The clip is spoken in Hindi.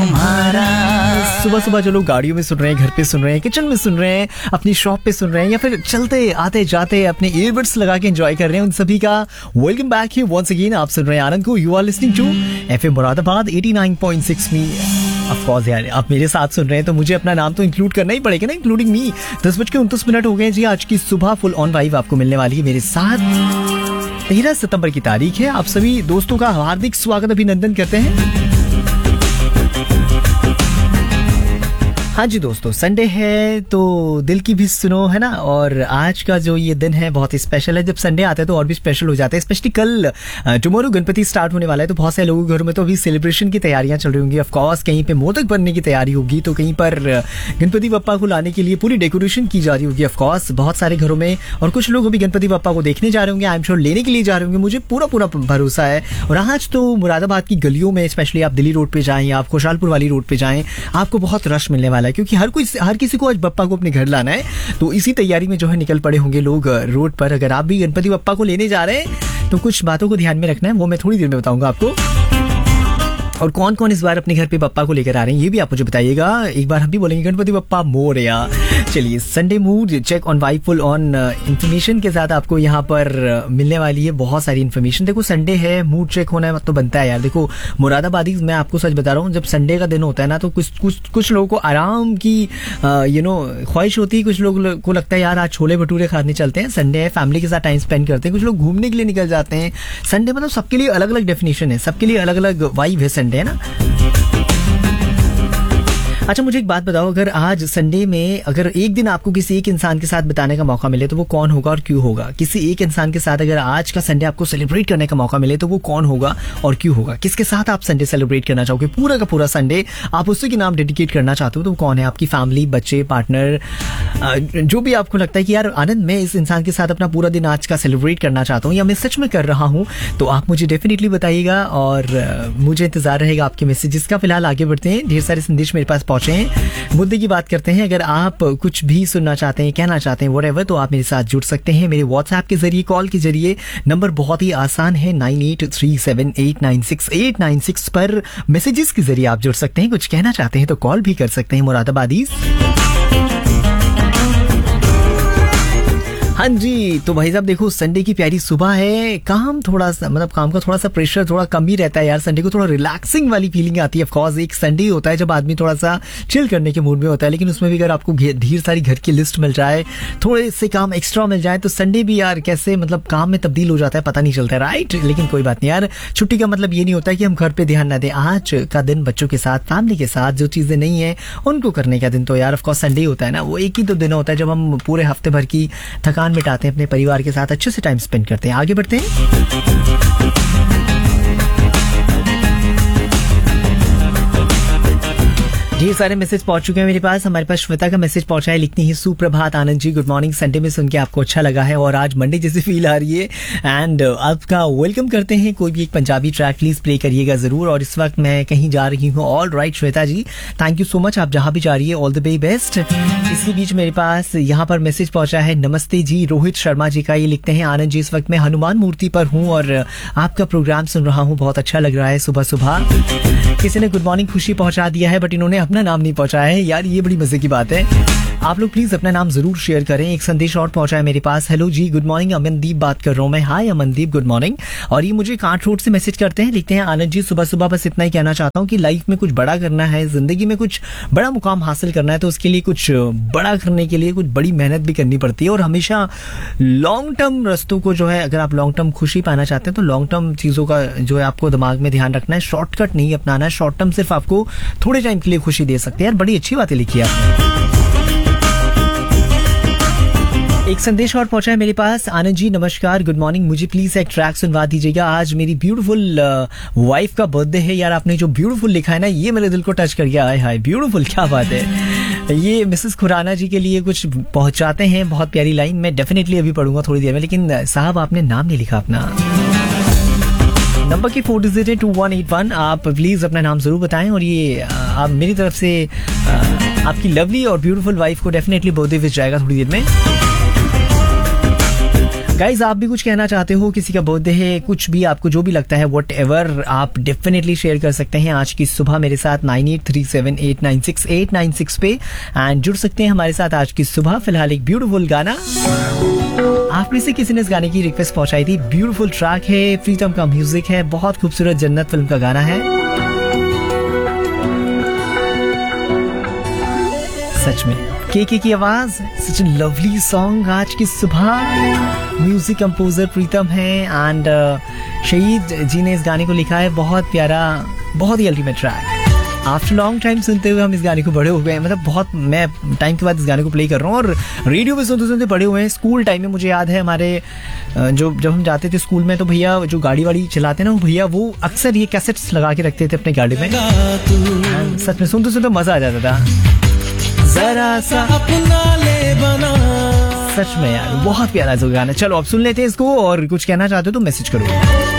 सुबह सुबह जो लोग गाड़ियों में सुन रहे हैं, घर पे सुन रहे हैं, किचन में सुन रहे हैं, अपनी शॉप पे सुन रहे हैं या फिर चलते आते जाते अपने ईयरबड्स लगा के एंजॉय कर रहे हैं, उन सभी का welcome back here once again. आप सुन रहे हैं आनंद को। You are listening to FM Moradabad 89.6 me. Of course यार, आप मेरे साथ सुन रहे हैं तो मुझे अपना नाम तो इंक्लूड करना ही पड़ेगा ना, इंक्लूडिंग मी। 10:29 हो गए जी। आज की सुबह फुल ऑन वाइब आपको मिलने वाली है मेरे साथ। 13 सितंबर की तारीख है। आप सभी दोस्तों का हार्दिक स्वागत अभिनंदन करते हैं। हाँ जी दोस्तों, संडे है तो दिल की भी सुनो, है ना। और आज का जो ये दिन है बहुत ही स्पेशल है। जब संडे आता है तो और भी स्पेशल हो जाता है। स्पेशली कल टुमारो गणपति स्टार्ट होने वाला है, तो बहुत सारे लोगों के घरों में तो अभी सेलिब्रेशन की तैयारियां चल रही होंगी। ऑफ कोर्स कहीं पे मोदक बनने की तैयारी होगी, तो कहीं पर गणपति बप्पा को लाने के लिए पूरी डेकोरेशन की जा रही होगी। ऑफ कोर्स बहुत सारे घरों में, और कुछ लोग अभी गणपति बप्पा को देखने जा रहे होंगे, आई एम श्योर लेने के लिए जा रहे होंगे, मुझे पूरा भरोसा है। और आज तो मुरादाबाद की गलियों में, स्पेशली आप दिल्ली रोड पे जाएं या आप खुशहालपुर वाली रोड पे जाएं, आपको बहुत रश मिलने वाला है, क्योंकि हर किसी को आज बप्पा को अपने घर लाना है। तो इसी तैयारी में जो है निकल पड़े होंगे लोग रोड पर। अगर आप भी गणपति बप्पा को लेने जा रहे हैं तो कुछ बातों को ध्यान में रखना है, वो मैं थोड़ी देर में बताऊंगा आपको। और कौन कौन इस बार अपने घर पे बप्पा को लेकर आ रहे हैं ये भी आप मुझे बताइएगा। एक बार हम भी बोलेंगे गणपति बप्पा मोरया। चलिए, Sunday mood check on vibe full on information के साथ आपको यहाँ पर मिलने वाली है बहुत सारी इन्फॉर्मेशन। देखो, संडे है, मूड चेक होना तो बनता है यार। देखो मुरादाबादी, मैं आपको सच बता रहा हूँ, जब संडे का दिन होता है ना तो कुछ लोगों को आराम की ख्वाहिश होती है। कुछ लोग को लगता है यार आज छोले भटूरे खाने चलते हैं, संडे है, फैमिली के साथ टाइम स्पेंड करते हैं। कुछ लोग घूमने के लिए निकल जाते हैं। संडे मतलब सबके लिए अलग अलग डेफिनेशन है, सबके लिए अलग अलग वाइब है संडे, है ना। अच्छा, मुझे एक बात बताओ, अगर आज संडे में अगर एक दिन आपको किसी एक इंसान के साथ बिताने का मौका मिले तो वो कौन होगा और क्यों होगा? किसी एक इंसान के साथ अगर आज का संडे आपको सेलिब्रेट करने का मौका मिले तो वो कौन होगा और क्यों होगा? किसके साथ आप संडे सेलिब्रेट करना चाहोगे? पूरा का पूरा संडे आप उसी के नाम डेडिकेट करना चाहते हो तो वो कौन है? आपकी फैमिली, बच्चे, पार्टनर, जो भी आपको लगता है कि यार आनंद, मैं इस इंसान के साथ अपना पूरा दिन आज का सेलिब्रेट करना चाहता हूँ या मैं सच में कर रहा हूँ, तो आप मुझे डेफिनेटली बताइएगा और मुझे इंतजार रहेगा आपके मैसेजेस का। फिलहाल आगे बढ़ते हैं, ढेर सारे संदेश मेरे पास पहुंचे हैं। मुद्दे की बात करते हैं। अगर आप कुछ भी सुनना चाहते हैं, कहना चाहते हैं, व्हाटएवर, तो आप मेरे साथ जुड़ सकते हैं मेरे व्हाट्सएप के जरिए, कॉल के जरिए। नंबर बहुत ही आसान है, 9837896896 पर मैसेजेस के जरिए आप जुड़ सकते हैं। कुछ कहना चाहते हैं तो कॉल भी कर सकते हैं मुरादाबादी। हाँ जी, तो भाई साहब देखो, संडे की प्यारी सुबह है। काम थोड़ा सा, मतलब काम का थोड़ा सा प्रेशर थोड़ा कम ही रहता है यार। संडे को थोड़ा रिलैक्सिंग वाली फीलिंग आती है। ऑफ कोर्स एक संडे होता है जब आदमी थोड़ा सा चिल करने के मूड में होता है, लेकिन उसमें भी अगर आपको ढेर सारी घर की लिस्ट मिल जाए, थोड़े से काम एक्स्ट्रा मिल जाए, तो संडे भी यार कैसे मतलब काम में तब्दील हो जाता है, पता नहीं चलता है, राइट। लेकिन कोई बात नहीं यार, छुट्टी का मतलब ये नहीं होता है कि हम घर पे ध्यान ना दें। आज का दिन बच्चों के साथ, फैमिली के साथ जो चीजें नहीं है उनको करने का दिन तो यार ऑफ कोर्स संडे होता है ना। वो एक ही तो दिन होता है जब हम पूरे हफ्ते भर की थकान मिटाते हैं, अपने परिवार के साथ अच्छे से टाइम स्पेंड करते हैं। आगे बढ़ते हैं। ढेर सारे मैसेज पहुंच चुके हैं मेरे पास। हमारे पास श्वेता का मैसेज पहुंचा है, लिखती है सुप्रभात Anand ji, good morning. Sunday में सुन के आपको अच्छा लगा है और आज मंडे जैसी फील आ रही है एंड आपका वेलकम करते हैं। कोई भी एक पंजाबी ट्रैक प्लीज प्ले करिएगा जरूर। और इस वक्त मैं कहीं जा रही हूँ। All right Shweta ji, thank you so much, आप जहां भी जा रही है ऑल द वेरी बेस्ट। इसी बीच मेरे पास यहाँ पर मैसेज पहुंचा है, नमस्ते जी, रोहित शर्मा जी का। ये लिखते हैं, आनंद जी इस वक्त मैं हनुमान मूर्ति पर हूँ और आपका प्रोग्राम सुन रहा हूँ, बहुत अच्छा लग रहा है सुबह सुबह। किसी ने गुड मॉर्निंग खुशी पहुंचा दिया है बट इन्होंने अपना नाम नहीं पहुंचाया है यार, ये बड़ी मजे की बात है। आप लोग प्लीज अपना नाम जरूर शेयर करें। एक संदेश और पहुंचा है मेरे पास, हेलो जी, गुड मॉर्निंग, अमनदीप बात कर रहा हूं मैं। हाय अमनदीप, गुड मॉर्निंग। और ये मुझे कांट रोड से मैसेज करते हैं, लिखते हैं, आनंद जी सुबह सुबह बस इतना ही कहना चाहता हूं कि लाइफ में कुछ बड़ा करना है, जिंदगी में कुछ बड़ा मुकाम हासिल करना है तो उसके लिए कुछ बड़ा करने के लिए कुछ बड़ी मेहनत भी करनी पड़ती है। और हमेशा लॉन्ग टर्म रस्तों को जो है, अगर आप लॉन्ग टर्म खुशी पाना चाहते हैं तो लॉन्ग टर्म चीजों का जो है आपको दिमाग में ध्यान रखना है। शॉर्टकट नहीं अपनाना है। शॉर्ट टर्म सिर्फ आपको थोड़े टाइम के लिए खुशी दे सकते हैं यार। बड़ी अच्छी बातें लिखी है आपने। एक संदेश और पहुंचा है मेरे पास, आनंद जी नमस्कार, गुड मॉर्निंग, मुझे प्लीज एक ट्रैक सुनवा दीजिएगा। आज मेरी ब्यूटीफुल वाइफ का बर्थडे है यार। आपने जो ब्यूटीफुल लिखा है ना, ये मेरे दिल को टच कर गया। हाय हाय, ब्यूटीफुल, क्या बात है। ये मिसेस खुराना जी के लिए कुछ पहुंचाते हैं, बहुत प्यारी लाइन। मैं डेफिनेटली अभी पढ़ूंगा थोड़ी देर में, लेकिन साहब आपने नाम नहीं लिखा अपना। नंबर की 4 डिजिट है 2181। आप प्लीज अपना नाम जरूर बताएं और ये आप मेरी तरफ से आपकी लवली और ब्यूटीफुल वाइफ को डेफिनेटली बर्थडे विश जाएगा थोड़ी देर में। गाइज आप भी कुछ कहना चाहते हो, किसी का बर्थडे है, कुछ भी आपको जो भी लगता है वट एवर, आप डेफिनेटली शेयर कर सकते हैं आज की सुबह मेरे साथ 9837896896 पे एंड जुड़ सकते हैं हमारे साथ आज की सुबह। फिलहाल एक ब्यूटीफुल गाना आप में से किसी ने इस गाने की रिक्वेस्ट पहुंचाई थी। ब्यूटीफुल ट्रैक है, प्रीतम का म्यूजिक है, बहुत खूबसूरत जन्नत फिल्म का गाना है। सच में के की आवाज, सच लवली सॉन्ग आज की सुबह। म्यूजिक कंपोजर प्रीतम है एंड शहीद जी ने इस गाने को लिखा है। बहुत प्यारा, बहुत ही ultimate track. After long time सुनते हुए हम इस गाने को बड़े हो गए हैं, मतलब बहुत मैं टाइम के बाद इस गाने को प्ले कर रहा हूँ और रेडियो पे सुनते सुनते बड़े हुए हैं। स्कूल टाइम में मुझे याद है हमारे जब हम जाते थे स्कूल में तो भैया जो गाड़ी वाड़ी चलाते ना, वो भैया वो अक्सर ये कैसेट्स लगा के रखते थे अपने गाड़ी में। सच में सुनते सुनते मजा आ जाता था। जरा सा अपना ले बना, सच में यार बहुत प्यारा गाना। चलो अब सुन लेते हैं इसको, और कुछ कहना चाहते हो तो मैसेज करो।